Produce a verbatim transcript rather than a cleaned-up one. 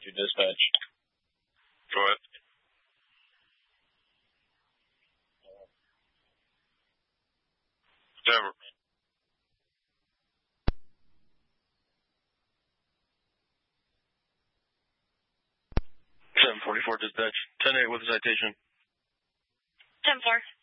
to dispatch. Go ahead. Whatever. seven forty-four dispatch. ten eight with a citation. ten four.